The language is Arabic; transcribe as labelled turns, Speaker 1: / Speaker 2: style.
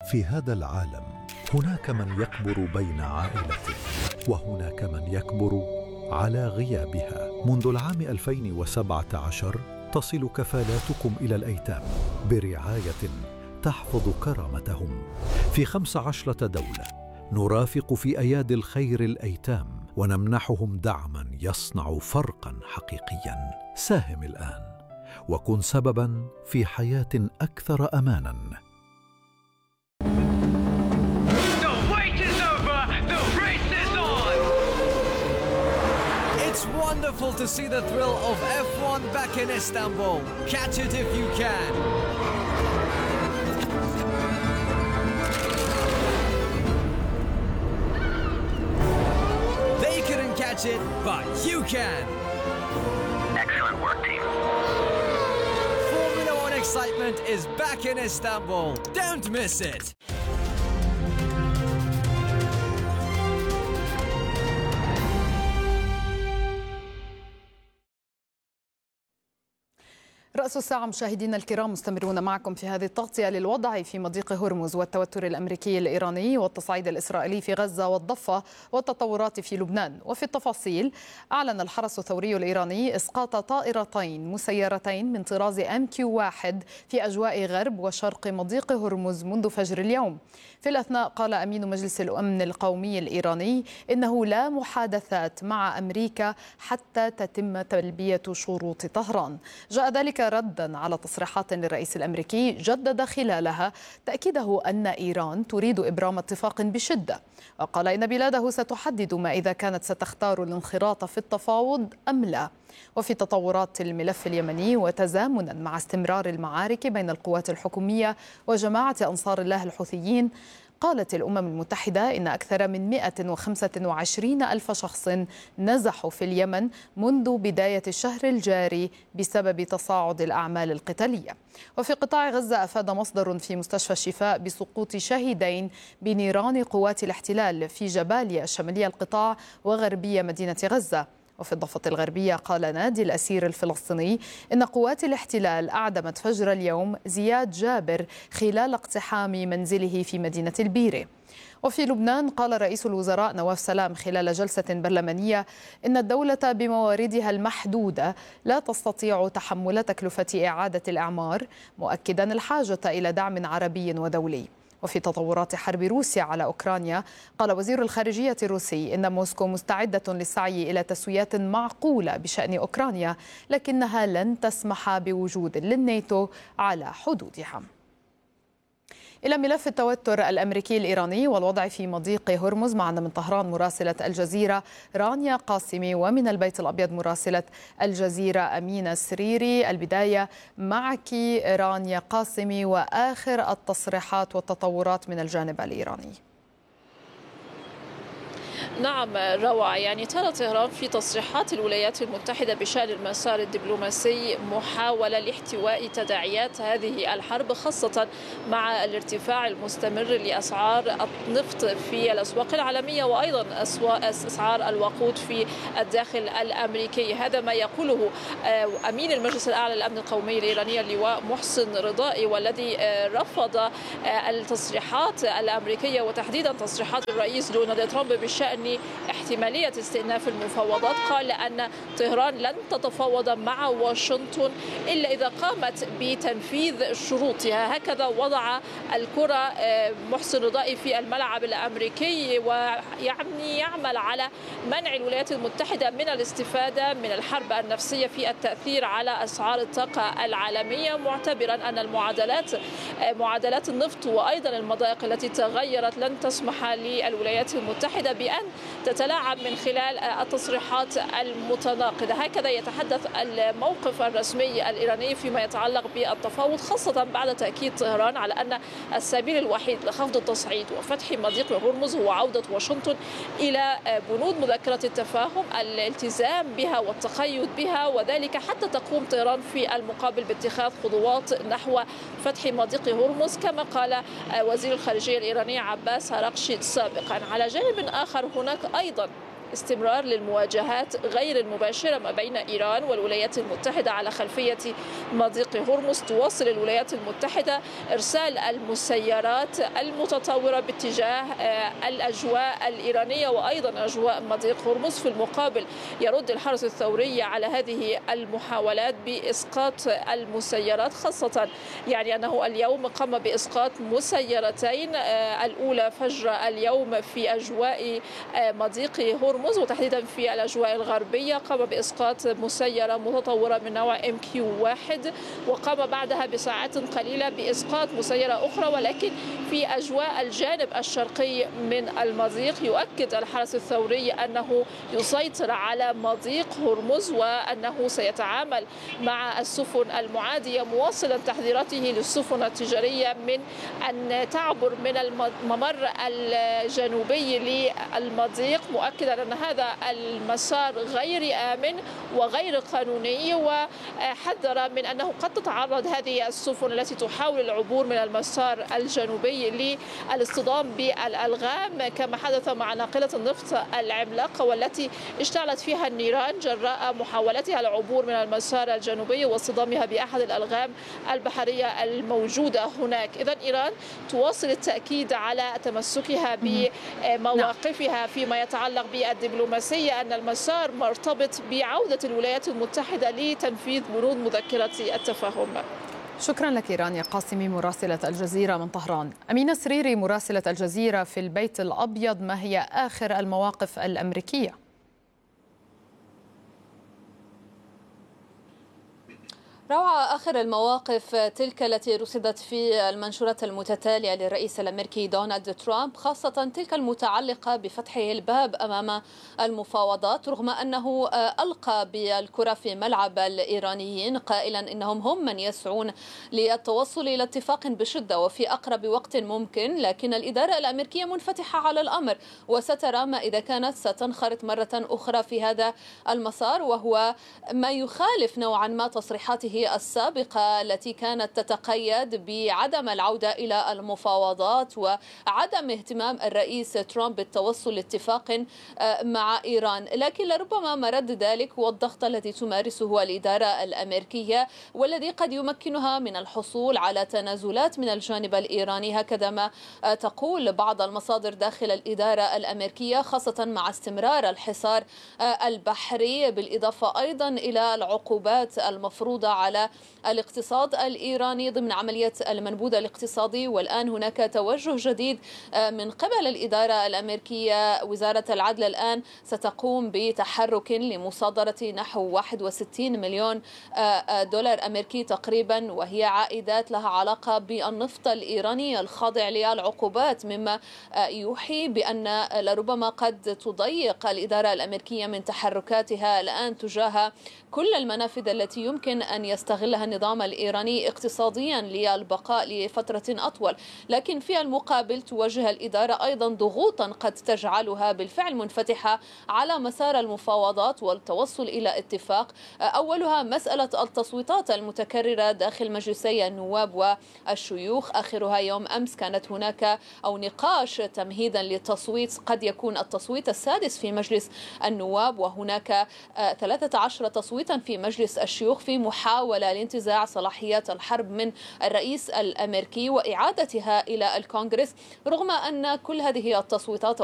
Speaker 1: في هذا العالم هناك من يكبر بين عائلته، وهناك من يكبر على غيابها. منذ العام 2017 تصل كفالاتكم إلى الأيتام برعاية تحفظ كرامتهم في 15 دولة. نرافق في أيادي الخير الأيتام ونمنحهم دعما يصنع فرقا حقيقيا. ساهم الآن وكن سببا في حياة أكثر أمانا.
Speaker 2: It's wonderful to see the thrill of F1 back in Istanbul. Catch it if you can. They couldn't catch it, but you can.
Speaker 3: Excellent work, team.
Speaker 2: Formula One excitement is back in Istanbul. Don't miss it.
Speaker 4: رأس الساعة مشاهدينا الكرام، مستمرون معكم في هذه التغطية للوضع في مضيق هرمز والتوتر الأمريكي الإيراني والتصعيد الإسرائيلي في غزة والضفة والتطورات في لبنان. وفي التفاصيل، أعلن الحرس الثوري الإيراني إسقاط طائرتين مسيرتين من طراز MQ-1 في أجواء غرب وشرق مضيق هرمز منذ فجر اليوم. في الأثناء قال أمين مجلس الأمن القومي الإيراني إنه لا محادثات مع أمريكا حتى تتم تلبية شروط طهران. جاء ذلك ردا على تصريحات للرئيس الأمريكي جدد خلالها تأكيده أن إيران تريد إبرام اتفاق بشدة، وقال إن بلاده ستحدد ما إذا كانت ستختار الانخراط في التفاوض أم لا. وفي تطورات الملف اليمني وتزامنا مع استمرار المعارك بين القوات الحكومية وجماعة أنصار الله الحوثيين، قالت الأمم المتحدة إن أكثر من 125 ألف شخص نزحوا في اليمن منذ بداية الشهر الجاري بسبب تصاعد الأعمال القتالية. وفي قطاع غزة، أفاد مصدر في مستشفى الشفاء بسقوط شهيدين بنيران قوات الاحتلال في جباليا شمالية القطاع وغربية مدينة غزة. وفي الضفة الغربية، قال نادي الأسير الفلسطيني إن قوات الاحتلال أعدمت فجر اليوم زياد جابر خلال اقتحام منزله في مدينة البيرة. وفي لبنان، قال رئيس الوزراء نواف سلام خلال جلسة برلمانية إن الدولة بمواردها المحدودة لا تستطيع تحمل تكلفة إعادة الإعمار، مؤكدا الحاجة إلى دعم عربي ودولي. وفي تطورات حرب روسيا على أوكرانيا، قال وزير الخارجية الروسي إن موسكو مستعدة للسعي إلى تسويات معقولة بشأن أوكرانيا، لكنها لن تسمح بوجود للناتو على حدودها. إلى ملف التوتر الأمريكي الإيراني والوضع في مضيق هرمز، معنا من طهران مراسلة الجزيرة رانيا قاسمي، ومن البيت الأبيض مراسلة الجزيرة أمينة سريري. البداية معك رانيا قاسمي، وآخر التصريحات والتطورات من الجانب الإيراني.
Speaker 5: نعم روعة، يعني ترى طهران في تصريحات الولايات المتحدة بشأن المسار الدبلوماسي محاولة لاحتواء تداعيات هذه الحرب، خاصة مع الارتفاع المستمر لأسعار النفط في الأسواق العالمية وأيضا أسعار الوقود في الداخل الأمريكي. هذا ما يقوله أمين المجلس الأعلى للأمن القومي الإيراني اللواء محسن رضائي، والذي رفض التصريحات الأمريكية وتحديدا تصريحات الرئيس دونالد ترامب بشأن احتمالية استئناف المفاوضات. قال أن طهران لن تتفاوض مع واشنطن إلا إذا قامت بتنفيذ شروطها. هكذا وضع الكرة محسن رضائي في الملعب الأمريكي، ويعني يعمل على منع الولايات المتحدة من الاستفادة من الحرب النفسية في التأثير على أسعار الطاقة العالمية، معتبرا أن معادلات النفط وأيضا المضائق التي تغيرت لن تسمح للولايات المتحدة بأن تتلاعب من خلال التصريحات المتناقضة. هكذا يتحدث الموقف الرسمي الإيراني فيما يتعلق بالتفاوض، خاصة بعد تأكيد طهران على أن السبيل الوحيد لخفض التصعيد وفتح مضيق هرمز هو عودة واشنطن إلى بنود مذكرة التفاهم، الالتزام بها والتقيد بها، وذلك حتى تقوم طهران في المقابل باتخاذ خطوات نحو فتح مضيق هرمز، كما قال وزير الخارجية الإيراني عباس هرقشي سابقا. على جانب آخر، هناك أيضا استمرار للمواجهات غير المباشرة ما بين إيران والولايات المتحدة على خلفية مضيق هرمز. تواصل الولايات المتحدة إرسال المسيرات المتطورة باتجاه الأجواء الإيرانية وأيضا أجواء مضيق هرمز. في المقابل يرد الحرس الثوري على هذه المحاولات بإسقاط المسيرات، خاصة يعني أنه اليوم قام بإسقاط مسيرتين، الأولى فجر اليوم في أجواء مضيق هرمز وتحديدا في الأجواء الغربية قام بإسقاط مسيرة متطورة من نوع MQ-1، وقام بعدها بساعات قليلة بإسقاط مسيرة أخرى ولكن في أجواء الجانب الشرقي من المضيق. يؤكد الحرس الثوري أنه يسيطر على مضيق هرمز وأنه سيتعامل مع السفن المعادية، موصلا تحذيراته للسفن التجارية من أن تعبر من الممر الجنوبي للمضيق، مؤكدا أن هذا المسار غير آمن وغير قانوني، وحذر من أنه قد تتعرض هذه السفن التي تحاول العبور من المسار الجنوبي للاصطدام بالألغام كما حدث مع ناقلة النفط العملاقة والتي اشتعلت فيها النيران جراء محاولتها العبور من المسار الجنوبي واصطدامها بأحد الألغام البحرية الموجودة هناك. إذن إيران تواصل التأكيد على تمسكها بمواقفها فيما يتعلق بالدبلوماسية، أن المسار مرتبط بعودة الولايات المتحدة لتنفيذ بنود مذكرة التفاهم.
Speaker 4: شكرا لك رانيا قاسمي مراسلة الجزيرة من طهران. أمينة سريري مراسلة الجزيرة في البيت الأبيض، ما هي آخر المواقف الأمريكية؟
Speaker 6: روعة، آخر المواقف تلك التي رصدت في المنشورات المتتالية للرئيس الأمريكي دونالد ترامب، خاصة تلك المتعلقة بفتحه الباب أمام المفاوضات، رغم أنه ألقى بالكرة في ملعب الإيرانيين قائلا إنهم هم من يسعون للتوصل إلى اتفاق بشدة وفي أقرب وقت ممكن، لكن الإدارة الأمريكية منفتحة على الأمر وسترى ما إذا كانت ستنخرط مرة أخرى في هذا المسار، وهو ما يخالف نوعا ما تصريحاته السابقة التي كانت تتقيد بعدم العودة إلى المفاوضات وعدم اهتمام الرئيس ترامب بالتوصل لاتفاق مع إيران. لكن لربما مرد ذلك هو الضغط الذي تمارسه الإدارة الأمريكية والذي قد يمكنها من الحصول على تنازلات من الجانب الإيراني، هكذا ما تقول بعض المصادر داخل الإدارة الأمريكية، خاصة مع استمرار الحصار البحري، بالإضافة أيضا إلى العقوبات المفروضة على الاقتصاد الإيراني ضمن عملية المنبوذ الاقتصادي. والآن هناك توجه جديد من قبل الإدارة الأمريكية. وزارة العدل الآن ستقوم بتحرك لمصادرة نحو 61 مليون دولار أمريكي تقريبا، وهي عائدات لها علاقة بالنفط الإيراني الخاضع للعقوبات، مما يوحي بأن لربما قد تضيق الإدارة الأمريكية من تحركاتها الآن تجاه كل المنافذ التي يمكن أن يستغلها النظام الإيراني اقتصاديا للبقاء لفترة أطول. لكن في المقابل تواجه الإدارة أيضا ضغوطا قد تجعلها بالفعل منفتحة على مسار المفاوضات والتوصل إلى اتفاق، أولها مسألة التصويتات المتكررة داخل مجلسي النواب والشيوخ. آخرها يوم أمس كانت هناك أو نقاش تمهيدا للتصويت، قد يكون التصويت السادس في مجلس النواب، وهناك 13 تصويتا في مجلس الشيوخ في محاولة لانتزاع صلاحيات الحرب من الرئيس الأمريكي وإعادتها إلى الكونغرس، رغم أن كل هذه التصويتات